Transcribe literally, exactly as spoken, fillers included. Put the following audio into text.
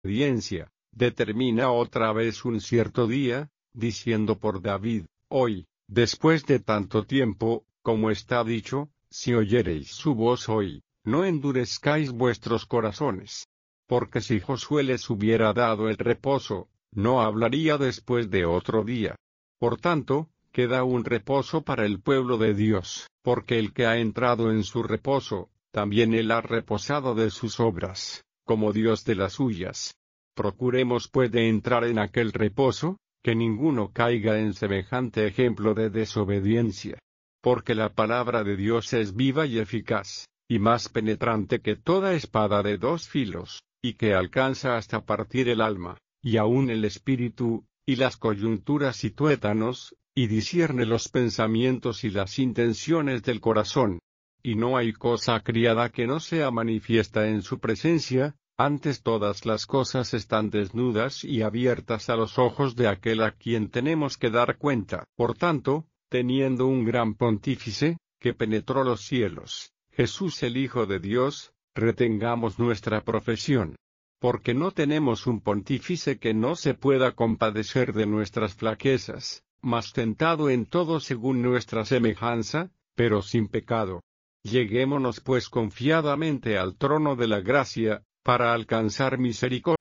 desobediencia, determina otra vez un cierto día, diciendo por David, hoy, después de tanto tiempo, como está dicho, si oyereis su voz hoy, no endurezcáis vuestros corazones. Porque si Josué les hubiera dado el reposo, no hablaría después de otro día. Por tanto, queda un reposo para el pueblo de Dios, porque el que ha entrado en su reposo, también él ha reposado de sus obras, como Dios de las suyas. Procuremos pues de entrar en aquel reposo, que ninguno caiga en semejante ejemplo de desobediencia. Porque la palabra de Dios es viva y eficaz, y más penetrante que toda espada de dos filos, y que alcanza hasta partir el alma, y aun el espíritu, y las coyunturas y tuétanos, y discierne los pensamientos y las intenciones del corazón. Y no hay cosa criada que no sea manifiesta en su presencia, antes todas las cosas están desnudas y abiertas a los ojos de aquel a quien tenemos que dar cuenta. Por tanto, teniendo un gran pontífice, que penetró los cielos, Jesús el Hijo de Dios, retengamos nuestra profesión. Porque no tenemos un pontífice que no se pueda compadecer de nuestras flaquezas, mas tentado en todo según nuestra semejanza, pero sin pecado. Lleguémonos pues confiadamente al trono de la gracia, para alcanzar misericordia.